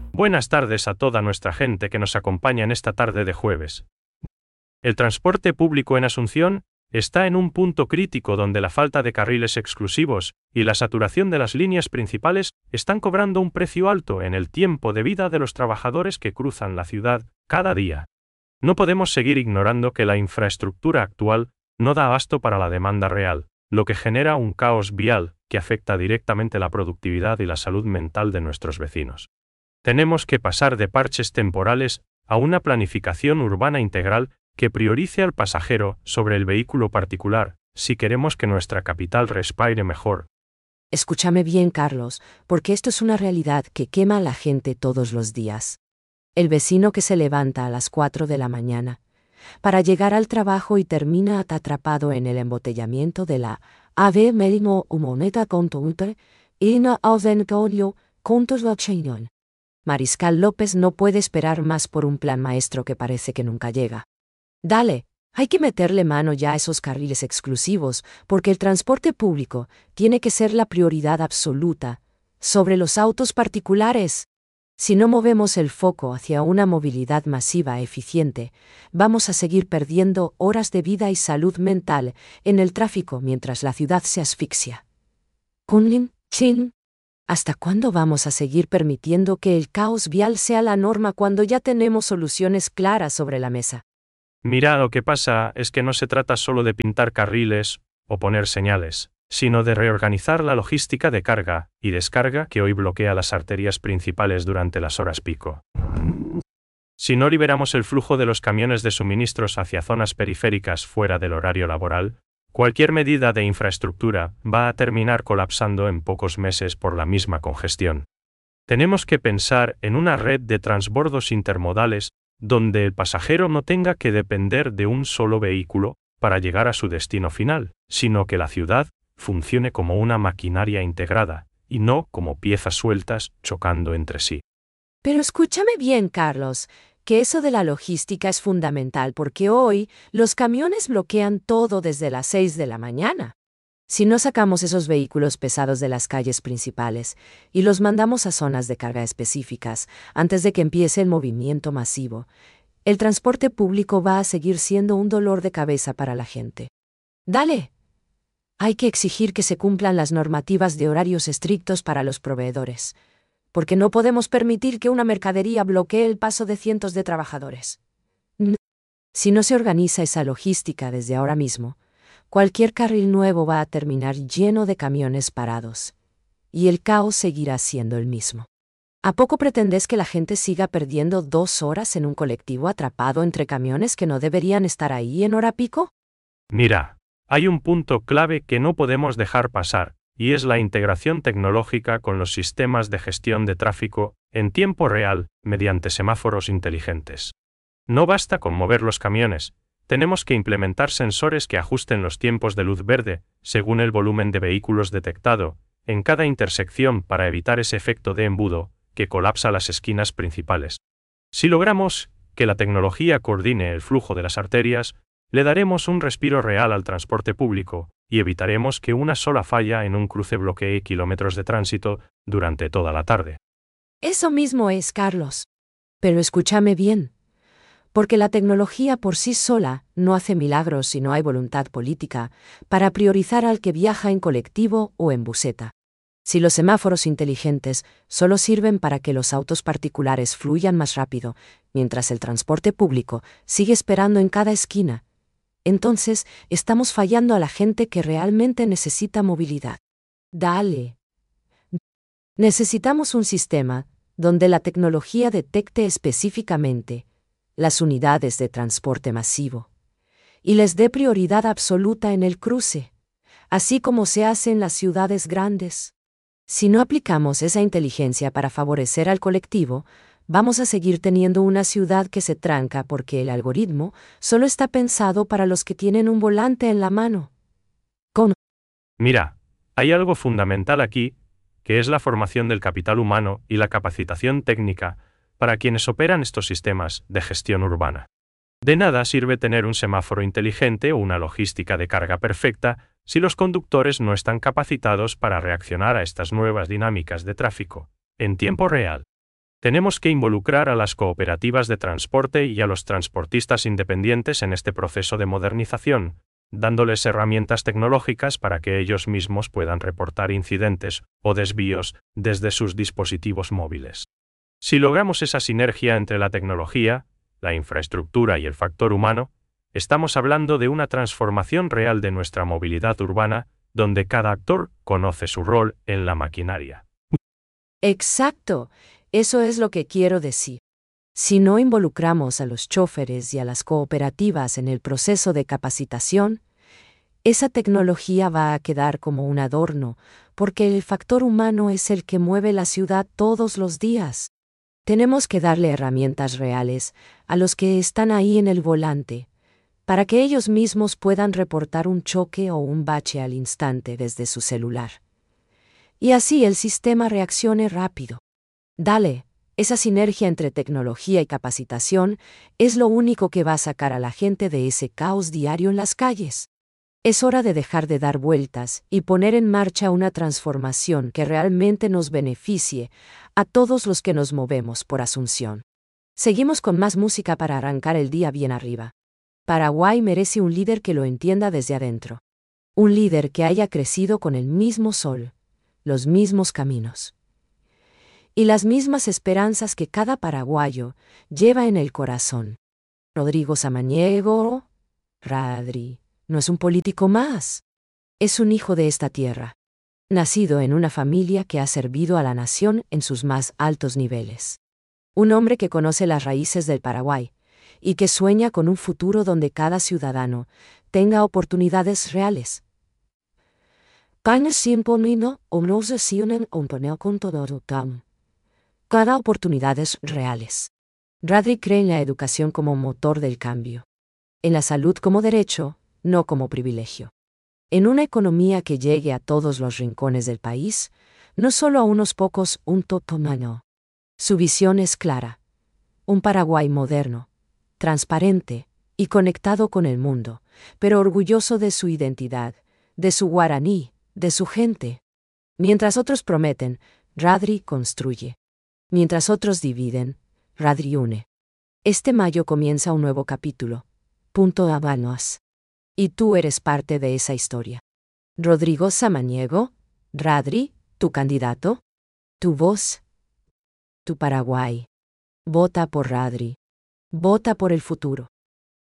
Buenas tardes a toda nuestra gente que nos acompaña en esta tarde de jueves. El transporte público en Asunción está en un punto crítico donde la falta de carriles exclusivos y la saturación de las líneas principales están cobrando un precio alto en el tiempo de vida de los trabajadores que cruzan la ciudad cada día. No podemos seguir ignorando que la infraestructura actual no da abasto para la demanda real, lo que genera un caos vial que afecta directamente la productividad y la salud mental de nuestros vecinos. Tenemos que pasar de parches temporales a una planificación urbana integral que priorice al pasajero sobre el vehículo particular, si queremos que nuestra capital respire mejor. Escúchame bien, Carlos, porque esto es una realidad que quema a la gente todos los días. El vecino que se levanta a las 4 de la mañana para llegar al trabajo y termina atrapado en el embotellamiento de la AVE Melimo Humoneta Contoute y na Ausentorio Contos la Chainon. Mariscal López no puede esperar más por un plan maestro que parece que nunca llega. Dale, hay que meterle mano ya a esos carriles exclusivos, porque el transporte público tiene que ser la prioridad absoluta sobre los autos particulares. Si no movemos el foco hacia una movilidad masiva eficiente, vamos a seguir perdiendo horas de vida y salud mental en el tráfico mientras la ciudad se asfixia. Kunlin, Chin. ¿Hasta cuándo vamos a seguir permitiendo que el caos vial sea la norma cuando ya tenemos soluciones claras sobre la mesa? Mira, lo que pasa es que no se trata solo de pintar carriles o poner señales, sino de reorganizar la logística de carga y descarga que hoy bloquea las arterias principales durante las horas pico. Si no liberamos el flujo de los camiones de suministros hacia zonas periféricas fuera del horario laboral, cualquier medida de infraestructura va a terminar colapsando en pocos meses por la misma congestión. Tenemos que pensar en una red de transbordos intermodales donde el pasajero no tenga que depender de un solo vehículo para llegar a su destino final, sino que la ciudad funcione como una maquinaria integrada, y no como piezas sueltas chocando entre sí. Pero escúchame bien, Carlos, que eso de la logística es fundamental porque hoy los camiones bloquean todo desde las 6 de la mañana. Si no sacamos esos vehículos pesados de las calles principales y los mandamos a zonas de carga específicas antes de que empiece el movimiento masivo, el transporte público va a seguir siendo un dolor de cabeza para la gente. Dale. Hay que exigir que se cumplan las normativas de horarios estrictos para los proveedores, porque no podemos permitir que una mercadería bloquee el paso de cientos de trabajadores. Si no se organiza esa logística desde ahora mismo, cualquier carril nuevo va a terminar lleno de camiones parados, y el caos seguirá siendo el mismo. ¿A poco pretendes que la gente siga perdiendo 2 horas en un colectivo atrapado entre camiones que no deberían estar ahí en hora pico? Mira, hay un punto clave que no podemos dejar pasar, y es la integración tecnológica con los sistemas de gestión de tráfico en tiempo real mediante semáforos inteligentes. No basta con mover los camiones, tenemos que implementar sensores que ajusten los tiempos de luz verde según el volumen de vehículos detectado en cada intersección para evitar ese efecto de embudo que colapsa las esquinas principales. Si logramos que la tecnología coordine el flujo de las arterias, le daremos un respiro real al transporte público y evitaremos que una sola falla en un cruce bloquee kilómetros de tránsito durante toda la tarde. Eso mismo es, Carlos. Pero escúchame bien, porque la tecnología por sí sola no hace milagros si no hay voluntad política para priorizar al que viaja en colectivo o en buseta. Si los semáforos inteligentes solo sirven para que los autos particulares fluyan más rápido, mientras el transporte público sigue esperando en cada esquina, entonces estamos fallando a la gente que realmente necesita movilidad. Dale. Necesitamos un sistema donde la tecnología detecte específicamente las unidades de transporte masivo y les dé prioridad absoluta en el cruce, así como se hace en las ciudades grandes. Si no aplicamos esa inteligencia para favorecer al colectivo, vamos a seguir teniendo una ciudad que se tranca porque el algoritmo solo está pensado para los que tienen un volante en la mano. Mira, hay algo fundamental aquí, que es la formación del capital humano y la capacitación técnica para quienes operan estos sistemas de gestión urbana. De nada sirve tener un semáforo inteligente o una logística de carga perfecta si los conductores no están capacitados para reaccionar a estas nuevas dinámicas de tráfico en tiempo real. Tenemos que involucrar a las cooperativas de transporte y a los transportistas independientes en este proceso de modernización, dándoles herramientas tecnológicas para que ellos mismos puedan reportar incidentes o desvíos desde sus dispositivos móviles. Si logramos esa sinergia entre la tecnología, la infraestructura y el factor humano, estamos hablando de una transformación real de nuestra movilidad urbana, donde cada actor conoce su rol en la maquinaria. Exacto, eso es lo que quiero decir. Si no involucramos a los choferes y a las cooperativas en el proceso de capacitación, esa tecnología va a quedar como un adorno, porque el factor humano es el que mueve la ciudad todos los días. Tenemos que darle herramientas reales a los que están ahí en el volante, para que ellos mismos puedan reportar un choque o un bache al instante desde su celular. Y así el sistema reaccione rápido. Dale, esa sinergia entre tecnología y capacitación es lo único que va a sacar a la gente de ese caos diario en las calles. Es hora de dejar de dar vueltas y poner en marcha una transformación que realmente nos beneficie a todos los que nos movemos por Asunción. Seguimos con más música para arrancar el día bien arriba. Paraguay merece un líder que lo entienda desde adentro. Un líder que haya crecido con el mismo sol, los mismos caminos y las mismas esperanzas que cada paraguayo lleva en el corazón. Rodrigo Samaniego, Radri, no es un político más. Es un hijo de esta tierra, nacido en una familia que ha servido a la nación en sus más altos niveles. Un hombre que conoce las raíces del Paraguay y que sueña con un futuro donde cada ciudadano tenga oportunidades reales. Cada oportunidades reales. Radri cree en la educación como motor del cambio. En la salud como derecho, no como privilegio. En una economía que llegue a todos los rincones del país, no solo a unos pocos, un totomano. Su visión es clara. Un Paraguay moderno, transparente y conectado con el mundo, pero orgulloso de su identidad, de su guaraní, de su gente. Mientras otros prometen, Radri construye. Mientras otros dividen, Radri une. Este mayo comienza un nuevo capítulo. Punto Habanos. Y tú eres parte de esa historia. Rodrigo Samaniego, Radri, tu candidato, tu voz, tu Paraguay. Vota por Radri. Vota por el futuro.